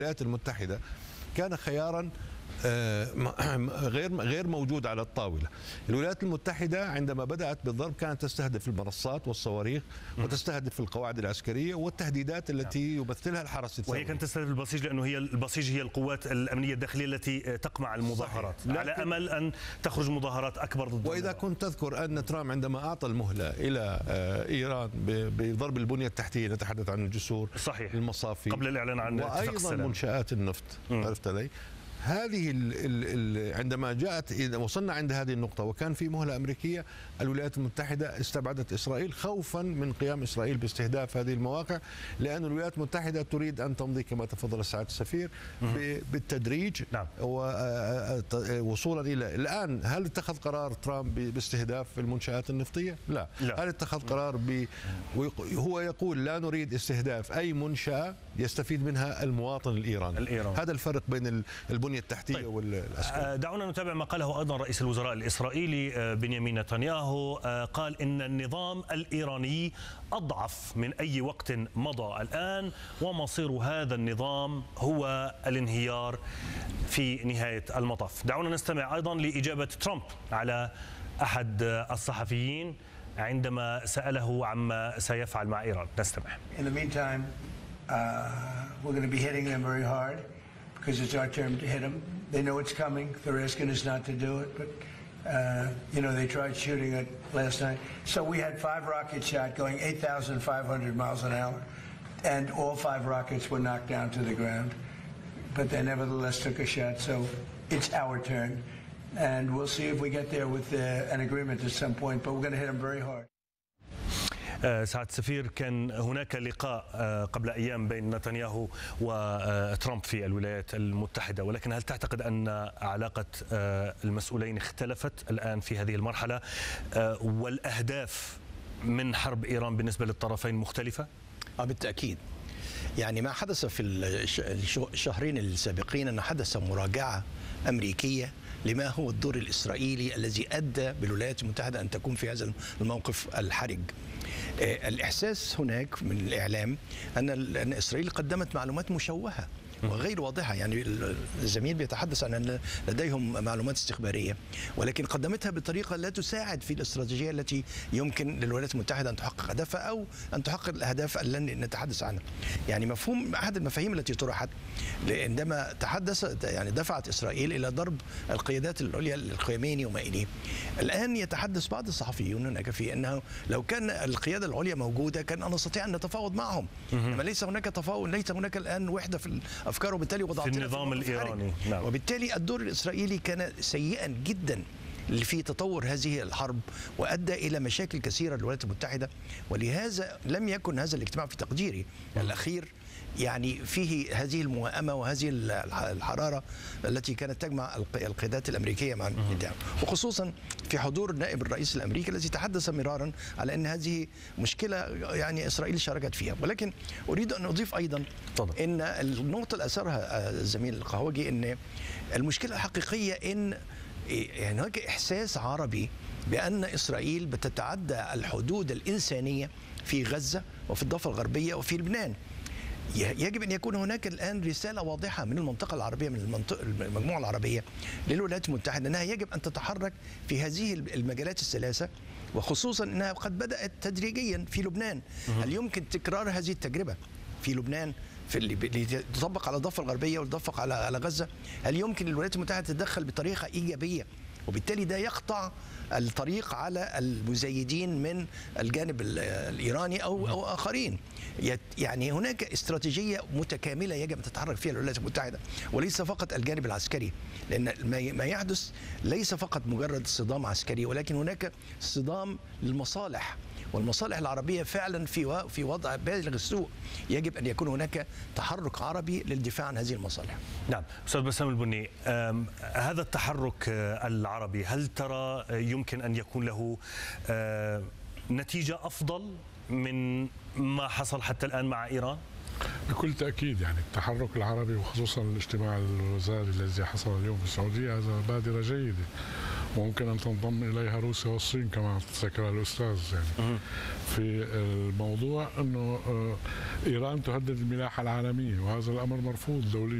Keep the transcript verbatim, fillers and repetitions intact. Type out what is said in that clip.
الولايات المتحدة كان خيارا غير غير موجود على الطاولة. الولايات المتحدة عندما بدأت بالضرب كانت تستهدف المنصات والصواريخ وتستهدف القواعد العسكرية والتهديدات التي يمثلها الحرس الثوري. وهي كانت تستهدف البسيج لأنه هي البسيج هي القوات الأمنية الداخلية التي تقمع المظاهرات على أمل أن تخرج مظاهرات أكبر ضد. وإذا كنت تذكر أن ترامب عندما أعطى المهلة إلى إيران بضرب البنية التحتية، نتحدث عن الجسور، صحيح، المصافي، قبل الإعلان عن اتفاق السلام، وأيضا منشآت النفط. عرفت علي؟ هذه ال ال ال عندما جاءت إذا وصلنا عند هذه النقطة وكان في مهلة أمريكية، الولايات المتحدة استبعدت إسرائيل خوفا من قيام إسرائيل باستهداف هذه المواقع، لأن الولايات المتحدة تريد أن تمضي كما تفضل سعادة السفير بالتدريج. نعم. ووصولا إلى الآن. هل اتخذ قرار ترامب باستهداف المنشآت النفطية؟ لا. لا. هل اتخذ قرار ب هو يقول لا نريد استهداف أي منشأة يستفيد منها المواطن الإيراني. الإيران. هذا الفرق بين البنية التحتية طيب. والعسكرية. دعونا نتابع ما قاله أيضا رئيس الوزراء الإسرائيلي بنيامين نتنياهو. قال إن النظام الإيراني أضعف من أي وقت مضى الآن، ومصير هذا النظام هو الانهيار في نهاية المطاف. دعونا نستمع أيضا لإجابة ترامب على أحد الصحفيين عندما سأله عما سيفعل مع إيران. نستمع. In the meantime, uh, we're going to be hitting them very hard. Because it's our turn to hit them. They know it's coming. They're asking us not to do it, but uh, you know they tried shooting it last night. So we had five rocket shots going eight thousand five hundred miles an hour, and all five rockets were knocked down to the ground. But they nevertheless took a shot. So it's our turn, and we'll see if we get there with uh, an agreement at some point. But we're going to hit them very hard. سعادة السفير، كان هناك لقاء قبل أيام بين نتنياهو وترامب في الولايات المتحدة، ولكن هل تعتقد أن علاقة المسؤولين اختلفت الآن في هذه المرحلة، والأهداف من حرب إيران بالنسبة للطرفين مختلفة؟ بالتأكيد. يعني ما حدث في الشهرين السابقين أن حدث مراجعة أمريكية لما هو الدور الإسرائيلي الذي أدى بالولايات المتحدة أن تكون في هذا الموقف الحرج. الإحساس هناك من الإعلام أن أن إسرائيل قدمت معلومات مشوهة وغير واضحة. يعني الزميل بيتحدث عن أن لديهم معلومات استخبارية، ولكن قدمتها بطريقة لا تساعد في الاستراتيجية التي يمكن للولايات المتحدة أن تحقق أهدافها أو أن تحقق الأهداف التي نتحدث عنها. يعني مفهوم أحد المفاهيم التي طرحت عندما تحدث يعني دفعت إسرائيل إلى ضرب القيادات العليا الخميني وما إليه. الآن يتحدث بعض الصحفيون هناك في أنه لو كان القيادة العليا موجودة كان نستطيع أن نتفاوض معهم. أما ليس هناك تفاوض، ليس هناك الآن وحدة في الأفكار، وبالتالي وضعتنا في النظام الإيراني. نعم. وبالتالي الدور الإسرائيلي كان سيئا جدا في تطور هذه الحرب، وأدى إلى مشاكل كثيرة للولايات المتحدة. ولهذا لم يكن هذا الاجتماع في تقديري الأخير يعني فيه هذه الموائمة وهذه الحرارة التي كانت تجمع القيادات الأمريكية مع النظام، وخصوصا في حضور نائب الرئيس الأمريكي الذي تحدث مرارا على أن هذه مشكلة يعني إسرائيل شاركت فيها. ولكن أريد أن أضيف أيضا طبعا أن النقطة اللي أثرها الزميل القهوجي أن المشكلة الحقيقية أن يعني هناك إحساس عربي بأن إسرائيل بتتعدى الحدود الإنسانية في غزة وفي الضفة الغربية وفي لبنان. يجب أن يكون هناك الآن رسالة واضحة من المنطقة العربية، من المنطقة المجموعة العربية للولايات المتحدة أنها يجب أن تتحرك في هذه المجالات الثلاثة، وخصوصا أنها قد بدأت تدريجيا في لبنان. هل يمكن تكرار هذه التجربة في لبنان في اللي تطبق على الضفة الغربية وتطبق على على غزة؟ هل يمكن الولايات المتحدة تتدخل بطريقة إيجابية؟ وبالتالي ده يقطع الطريق على المزايدين من الجانب الإيراني أو أو آخرين. يعني هناك استراتيجية متكاملة يجب أن تتحرك فيها الولايات المتحدة، وليس فقط الجانب العسكري، لأن ما يحدث ليس فقط مجرد صدام عسكري، ولكن هناك صدام للمصالح، والمصالح العربية فعلا في في وضع بالغ السوء. يجب أن يكون هناك تحرك عربي للدفاع عن هذه المصالح. نعم. أستاذ بسام البني، هذا التحرك العربي هل ترى يمكن أن يكون له نتيجة أفضل من ما حصل حتى الآن مع إيران؟ بكل تأكيد. يعني التحرك العربي وخصوصا الاجتماع الوزاري الذي حصل اليوم في السعودية هذا بادرة جيدة، وممكن أن تنضم إليها روسيا والصين كما ذكر الأستاذ يعني في الموضوع أنه إيران تهدد الملاحة العالمية، وهذا الأمر مرفوض دوليا.